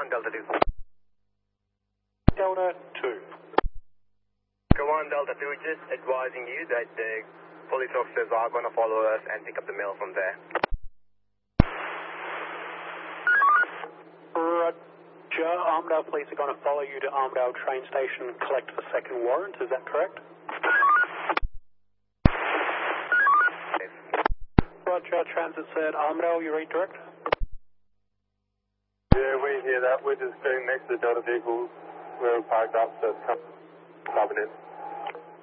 Delta 2. Delta 2. Go on, Delta 2, just advising you that the police officers are going to follow us and pick up the mail from there. Roger, Armdale police are going to follow you to Armdale train station and collect the second warrant, is that correct? Roger, transit said Armdale, you read direct? Yeah, we hear that. We're just sitting next to the Delta vehicles. We're parked up, so it's coming in.